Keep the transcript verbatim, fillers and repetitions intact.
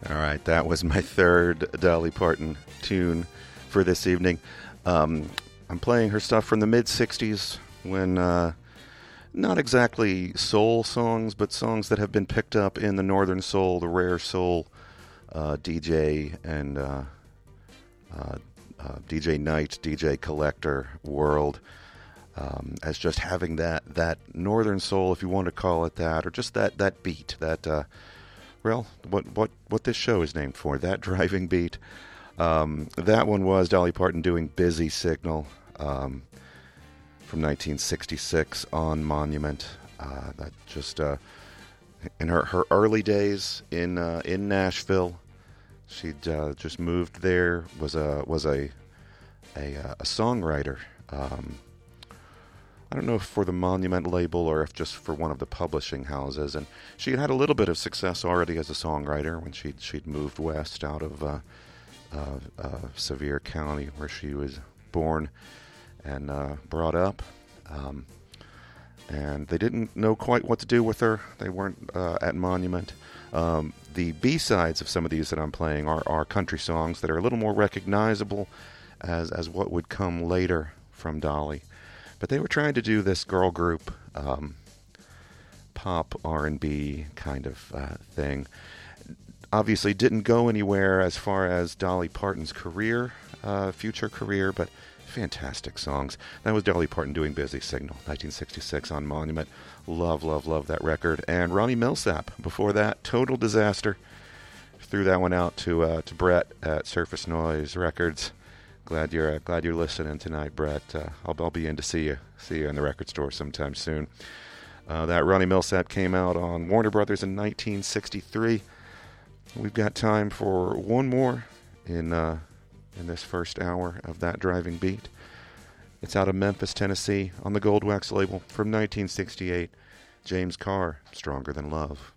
All right, that was my third Dolly Parton tune for this evening. Um, I'm playing her stuff from the mid-sixties when uh, not exactly soul songs, but songs that have been picked up in the Northern Soul, the rare soul uh, D J and uh, uh, uh, D J Knight, D J Collector world. Um, as just having that, that Northern Soul, if you want to call it that, or just that, that beat, that... Uh, Well, what what what this show is named for, that driving beat. Um, that one was Dolly Parton doing Busy Signal um, from nineteen sixty-six on Monument. Uh, that just uh, in her, her early days in uh, in Nashville, she'd uh, just moved there. was a was a a, a songwriter. Um, I don't know if for the Monument label or if just for one of the publishing houses. And she had had a little bit of success already as a songwriter when she'd, she'd moved west out of uh, uh, uh, Sevier County, where she was born and uh, brought up. Um, and they didn't know quite what to do with her. They weren't uh, at Monument. Um, the B-sides of some of these that I'm playing are, are country songs that are a little more recognizable as, as what would come later from Dolly. But they were trying to do this girl group um, pop R and B kind of uh, thing. Obviously didn't go anywhere as far as Dolly Parton's career, uh, future career, but fantastic songs. That was Dolly Parton doing Busy Signal, nineteen sixty-six on Monument. Love, love, love that record. And Ronnie Millsap, before that, Total Disaster. Threw that one out to uh, to Brett at Surface Noise Records. Glad you're uh, glad you're listening tonight, Brett. Uh, I'll, I'll be in to see you see you in the record store sometime soon. Uh, that Ronnie Millsap came out on Warner Brothers in nineteen sixty-three. We've got time for one more in uh, in this first hour of That Driving Beat. It's out of Memphis, Tennessee, on the Gold Wax label from nineteen sixty-eight. James Carr, Stronger Than Love.